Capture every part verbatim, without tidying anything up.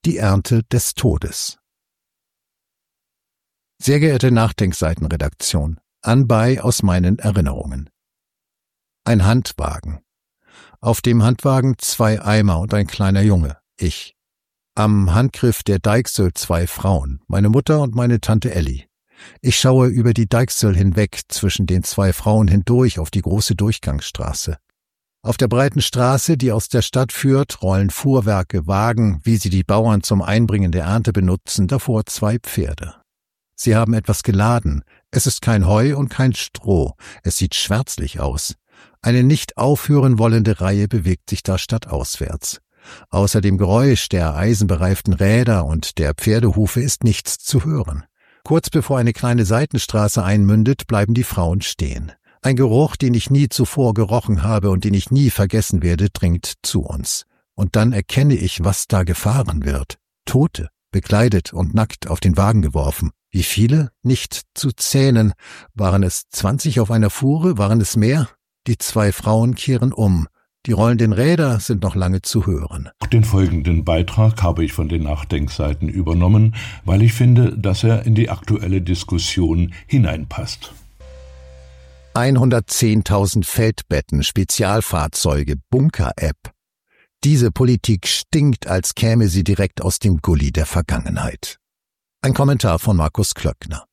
Die Ernte des Todes. Sehr geehrte Nachdenkseitenredaktion, anbei aus meinen Erinnerungen. Ein Handwagen. Auf dem Handwagen zwei Eimer und ein kleiner Junge, ich. Am Handgriff der Deichsel zwei Frauen, meine Mutter und meine Tante Elli. Ich schaue über die Deichsel hinweg zwischen den zwei Frauen hindurch auf die große Durchgangsstraße. Auf der breiten Straße, die aus der Stadt führt, rollen Fuhrwerke, Wagen, wie sie die Bauern zum Einbringen der Ernte benutzen, davor zwei Pferde. Sie haben etwas geladen. Es ist kein Heu und kein Stroh. Es sieht schwärzlich aus. Eine nicht aufhören wollende Reihe bewegt sich da stadtauswärts. Außer dem Geräusch der eisenbereiften Räder und der Pferdehufe ist nichts zu hören. Kurz bevor eine kleine Seitenstraße einmündet, bleiben die Frauen stehen. Ein Geruch, den ich nie zuvor gerochen habe und den ich nie vergessen werde, dringt zu uns. Und dann erkenne ich, was da gefahren wird. Tote, bekleidet und nackt auf den Wagen geworfen. Wie viele? Nicht zu zählen. Waren es zwanzig auf einer Fuhre? Waren es mehr? Die zwei Frauen kehren um. Die rollenden Räder sind noch lange zu hören. Den folgenden Beitrag habe ich von den Nachdenkseiten übernommen, weil ich finde, dass er in die aktuelle Diskussion hineinpasst. hundertzehntausend Feldbetten, Spezialfahrzeuge, Bunker-App. Diese Politik stinkt, als käme sie direkt aus dem Gully der Vergangenheit. Ein Kommentar von Markus Klöckner.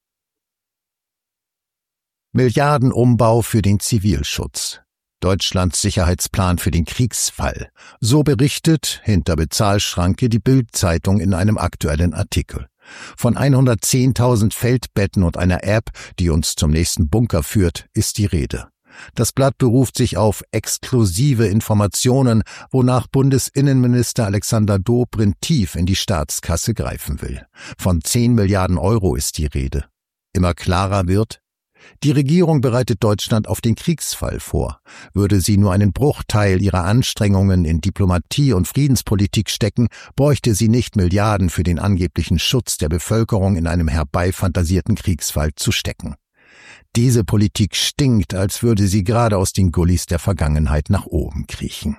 Milliardenumbau für den Zivilschutz. Deutschlands Sicherheitsplan für den Kriegsfall. So berichtet hinter Bezahlschranke die Bild-Zeitung in einem aktuellen Artikel. Von hundertzehntausend Feldbetten und einer App, die uns zum nächsten Bunker führt, ist die Rede. Das Blatt beruft sich auf exklusive Informationen, wonach Bundesinnenminister Alexander Dobrindt tief in die Staatskasse greifen will. Von zehn Milliarden Euro ist die Rede. Immer klarer wird, die Regierung bereitet Deutschland auf den Kriegsfall vor. Würde sie nur einen Bruchteil ihrer Anstrengungen in Diplomatie und Friedenspolitik stecken, bräuchte sie nicht Milliarden für den angeblichen Schutz der Bevölkerung in einem herbeifantasierten Kriegsfall zu stecken. Diese Politik stinkt, als würde sie gerade aus den Gullis der Vergangenheit nach oben kriechen.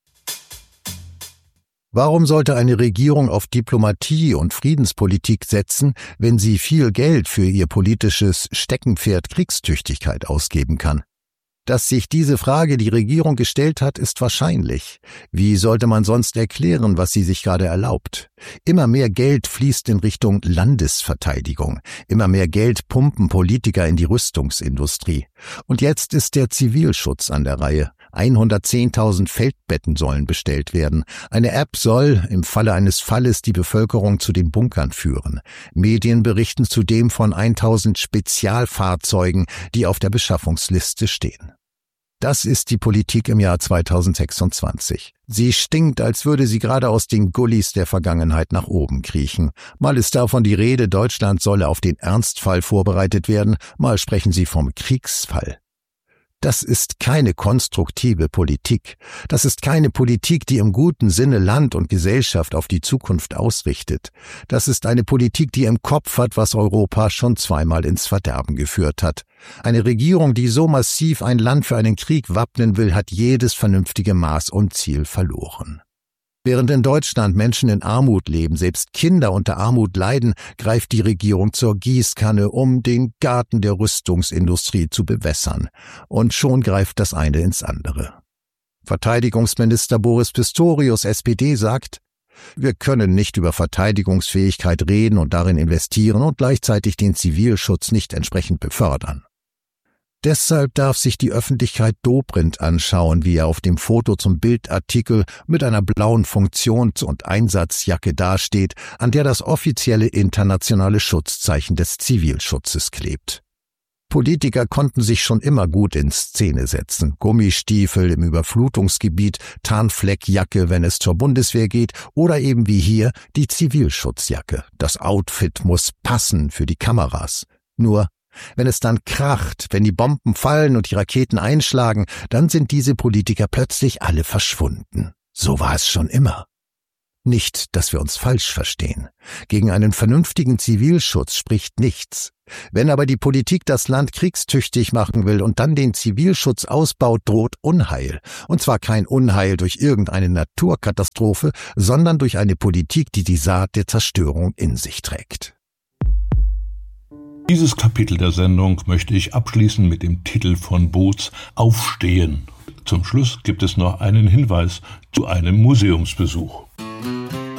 Warum sollte eine Regierung auf Diplomatie und Friedenspolitik setzen, wenn sie viel Geld für ihr politisches Steckenpferd Kriegstüchtigkeit ausgeben kann? Dass sich diese Frage die Regierung gestellt hat, ist wahrscheinlich. Wie sollte man sonst erklären, was sie sich gerade erlaubt? Immer mehr Geld fließt in Richtung Landesverteidigung. Immer mehr Geld pumpen Politiker in die Rüstungsindustrie. Und jetzt ist der Zivilschutz an der Reihe. hundertzehntausend Feldbetten sollen bestellt werden. Eine App soll im Falle eines Falles die Bevölkerung zu den Bunkern führen. Medien berichten zudem von tausend Spezialfahrzeugen, die auf der Beschaffungsliste stehen. Das ist die Politik im Jahr zweitausendsechsundzwanzig. Sie stinkt, als würde sie gerade aus den Gullis der Vergangenheit nach oben kriechen. Mal ist davon die Rede, Deutschland solle auf den Ernstfall vorbereitet werden, mal sprechen sie vom Kriegsfall. Das ist keine konstruktive Politik. Das ist keine Politik, die im guten Sinne Land und Gesellschaft auf die Zukunft ausrichtet. Das ist eine Politik, die im Kopf hat, was Europa schon zweimal ins Verderben geführt hat. Eine Regierung, die so massiv ein Land für einen Krieg wappnen will, hat jedes vernünftige Maß und Ziel verloren. Während in Deutschland Menschen in Armut leben, selbst Kinder unter Armut leiden, greift die Regierung zur Gießkanne, um den Garten der Rüstungsindustrie zu bewässern. Und schon greift das eine ins andere. Verteidigungsminister Boris Pistorius, S P D, sagt, wir können nicht über Verteidigungsfähigkeit reden und darin investieren und gleichzeitig den Zivilschutz nicht entsprechend befördern. Deshalb darf sich die Öffentlichkeit Dobrindt anschauen, wie er auf dem Foto zum Bildartikel mit einer blauen Funktions- und Einsatzjacke dasteht, an der das offizielle internationale Schutzzeichen des Zivilschutzes klebt. Politiker konnten sich schon immer gut in Szene setzen. Gummistiefel im Überflutungsgebiet, Tarnfleckjacke, wenn es zur Bundeswehr geht, oder eben wie hier die Zivilschutzjacke. Das Outfit muss passen für die Kameras. Nur wenn es dann kracht, wenn die Bomben fallen und die Raketen einschlagen, dann sind diese Politiker plötzlich alle verschwunden. So war es schon immer. Nicht, dass wir uns falsch verstehen. Gegen einen vernünftigen Zivilschutz spricht nichts. Wenn aber die Politik das Land kriegstüchtig machen will und dann den Zivilschutz ausbaut, droht Unheil. Und zwar kein Unheil durch irgendeine Naturkatastrophe, sondern durch eine Politik, die die Saat der Zerstörung in sich trägt. Dieses Kapitel der Sendung möchte ich abschließen mit dem Titel von Boots »Aufstehen«. Zum Schluss gibt es noch einen Hinweis zu einem Museumsbesuch.